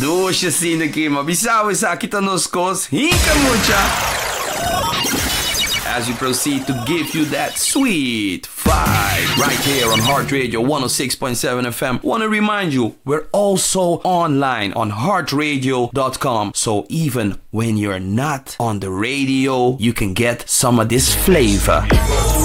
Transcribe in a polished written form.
Duše sineki, ma bisao kita nos kos, hinka mucha. As we proceed to give you that sweet vibe right here on Heart Radio 106.7 FM. Want to remind you, we're also online on heartradio.com. So even when you're not on the radio, you can get some of this flavor.